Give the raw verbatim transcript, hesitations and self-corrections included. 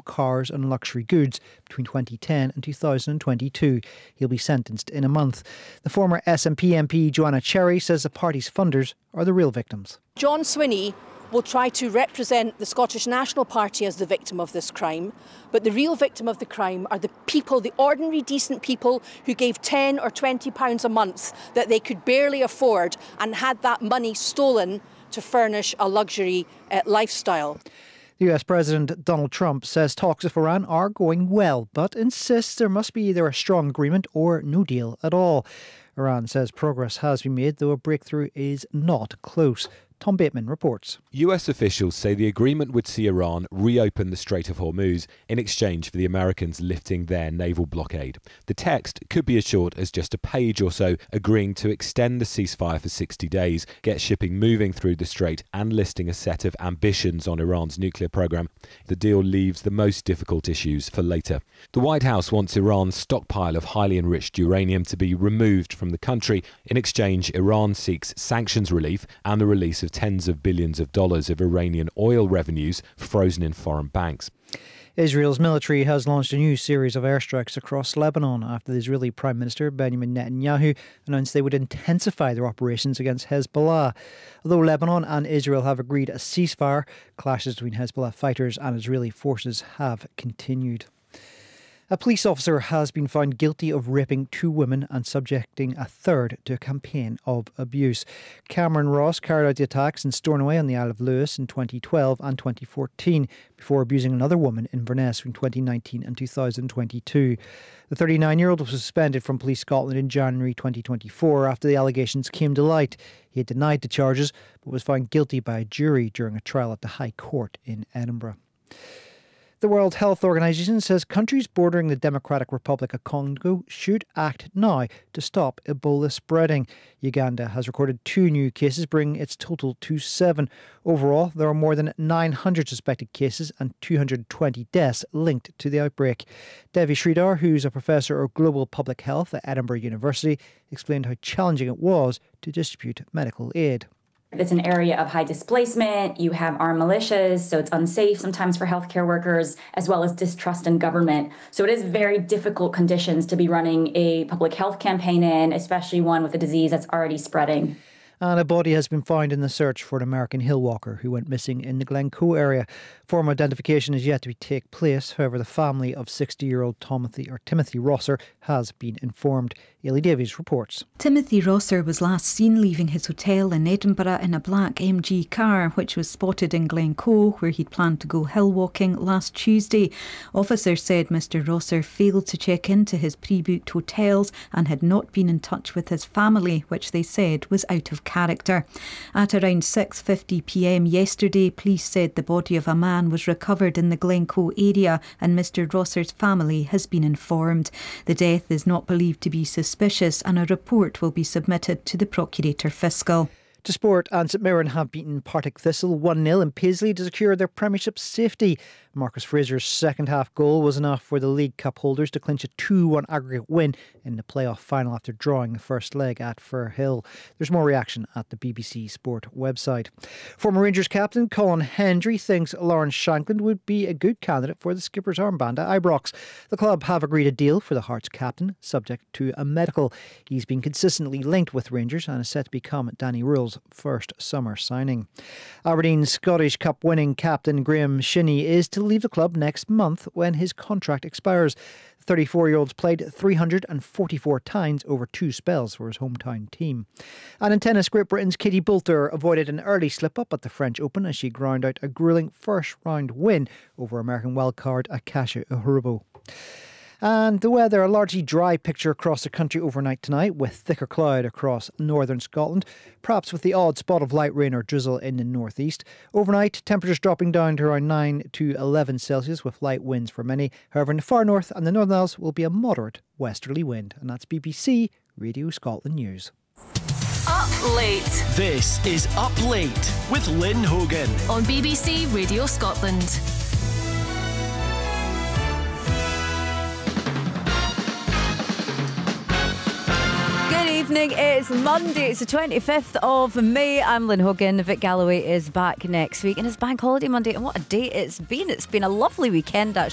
cars and luxury goods between twenty ten and two thousand twenty-two. He'll be sentenced in a month. The former S N P M P Joanna Cherry says the party's funders are the real victims. John Swinney will try to represent the Scottish National Party as the victim of this crime, but the real victim of the crime are the people, the ordinary decent people who gave ten or twenty pounds a month that they could barely afford and had that money stolen to furnish a luxury uh, lifestyle. The U S President Donald Trump says talks with Iran are going well, but insists there must be either a strong agreement or no deal at all. Iran says progress has been made, though a breakthrough is not close. Tom Bateman reports. U S officials say the agreement would see Iran reopen the Strait of Hormuz in exchange for the Americans lifting their naval blockade. The text could be as short as just a page or so, agreeing to extend the ceasefire for sixty days, get shipping moving through the strait, and listing a set of ambitions on Iran's nuclear program. The deal leaves the most difficult issues for later. The White House wants Iran's stockpile of highly enriched uranium to be removed from the country. In exchange, Iran seeks sanctions relief and the release of tens of billions of dollars of Iranian oil revenues frozen in foreign banks. Israel's military has launched a new series of airstrikes across Lebanon after the Israeli Prime Minister Benjamin Netanyahu announced they would intensify their operations against Hezbollah. Although Lebanon and Israel have agreed a ceasefire, clashes between Hezbollah fighters and Israeli forces have continued. A police officer has been found guilty of raping two women and subjecting a third to a campaign of abuse. Cameron Ross carried out the attacks in Stornoway on the Isle of Lewis in twenty twelve and twenty fourteen before abusing another woman in Inverness in twenty nineteen and two thousand twenty-two. The thirty-nine-year-old was suspended from Police Scotland in January twenty twenty-four after the allegations came to light. He had denied the charges but was found guilty by a jury during a trial at the High Court in Edinburgh. The World Health Organization says countries bordering the Democratic Republic of Congo should act now to stop Ebola spreading. Uganda has recorded two new cases, bringing its total to seven. Overall, there are more than nine hundred suspected cases and two hundred twenty deaths linked to the outbreak. Devi Sridhar, who's a professor of global public health at Edinburgh University, explained how challenging it was to distribute medical aid. It's an area of high displacement. You have armed militias, so it's unsafe sometimes for healthcare workers, as well as distrust in government. So it is very difficult conditions to be running a public health campaign in, especially one with a disease that's already spreading. And a body has been found in the search for an American hill walker who went missing in the Glencoe area. Formal identification is yet to take place. However, the family of sixty-year-old Timothy or Timothy Rosser has been informed. Ailey Davies reports. Timothy Rosser was last seen leaving his hotel in Edinburgh in a black M G car, which was spotted in Glencoe, where he'd planned to go hill walking last Tuesday. Officers said Mister Rosser failed to check into his pre-booked hotels and had not been in touch with his family, which they said was out of character. At around six fifty p m yesterday, police said the body of a man was recovered in the Glencoe area and Mister Rosser's family has been informed. The death is not believed to be suspicious and a report will be submitted to the Procurator Fiscal. To sport, and St Mirren have beaten Partick Thistle one nil in Paisley to secure their Premiership safety. Marcus Fraser's second half goal was enough for the League Cup holders to clinch a two one aggregate win in the playoff final after drawing the first leg at Firhill. There's more reaction at the B B C Sport website. Former Rangers captain Colin Hendry thinks Lawrence Shankland would be a good candidate for the skipper's armband at Ibrox. The club have agreed a deal for the Hearts captain, subject to a medical. He's been consistently linked with Rangers and is set to become Danny Rule's first summer signing. Aberdeen's Scottish Cup winning captain Graham Shinney is to leave the club next month when his contract expires. The thirty-four-year-old's played three hundred forty-four times over two spells for his hometown team. And in tennis, Great Britain's Katie Boulter avoided an early slip-up at the French Open as she ground out a gruelling first-round win over American wildcard Akashi Urubu. And the weather, a largely dry picture across the country overnight tonight with thicker cloud across northern Scotland, perhaps with the odd spot of light rain or drizzle in the northeast. Overnight, temperatures dropping down to around nine to eleven Celsius with light winds for many. However, in the far north and the Northern Isles will be a moderate westerly wind. And that's B B C Radio Scotland News. Up Late. This is Up Late with Lynn Hogan on B B C Radio Scotland. Evening, it's Monday, it's the twenty-fifth of May. I'm Lynn Hogan. Vic Galloway is back next week and it's Bank Holiday Monday, and what a day it's been. It's been a lovely weekend actually.